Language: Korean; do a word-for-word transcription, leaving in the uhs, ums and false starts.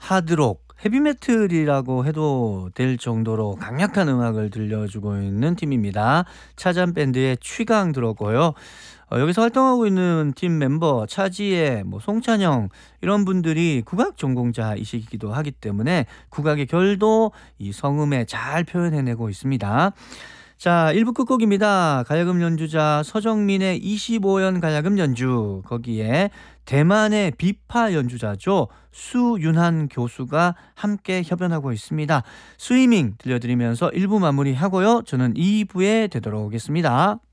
하드록, 헤비메탈이라고 해도 될 정도로 강력한 음악을 들려주고 있는 팀입니다. 차잔 밴드의 취강 들었고요. 어, 여기서 활동하고 있는 팀 멤버 차지혜, 뭐 송찬영 이런 분들이 국악 전공자이시기도 하기 때문에 국악의 결도 이 성음에 잘 표현해내고 있습니다. 자, 일 부 끝곡입니다. 가야금 연주자 서정민의 이십오 연 가야금 연주, 거기에 대만의 비파 연주자죠, 수윤한 교수가 함께 협연하고 있습니다. 스위밍 들려드리면서 일 부 마무리하고요. 저는 이 부에 되돌아오겠습니다.